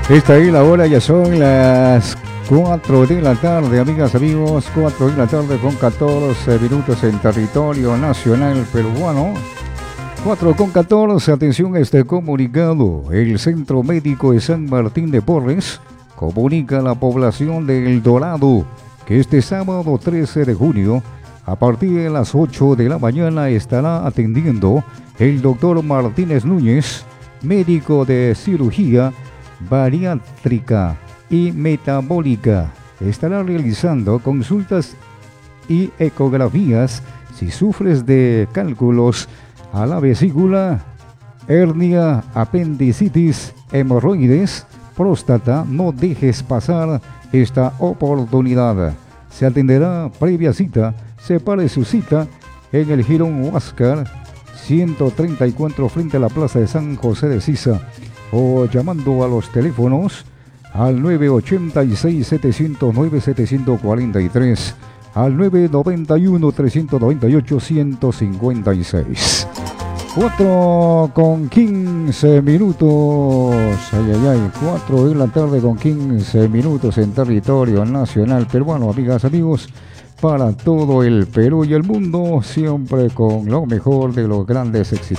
Está ahí la hora, ya son las 4 de la tarde, amigas, amigos, 4 de la tarde con 14 minutos en territorio nacional peruano. 4 con 14, atención a este comunicado. El Centro Médico de San Martín de Porres comunica a la población de El Dorado que este sábado 13 de junio, a partir de las 8 de la mañana, estará atendiendo el doctor Martínez Núñez, médico de cirugía bariátrica y metabólica. Estará realizando consultas y ecografías si sufres de cálculos a la vesícula, hernia, apendicitis, hemorroides, próstata. No dejes pasar esta oportunidad. Se atenderá previa cita. Separe su cita en el Girón Huáscar 134 frente a la Plaza de San José de Sisa, o llamando a los teléfonos al 986-709-743, al 991-398-156. 4 con 15 minutos. 4 de la tarde con 15 minutos en territorio nacional peruano, amigas, amigos, para todo el Perú y el mundo, siempre con lo mejor de los grandes éxitos.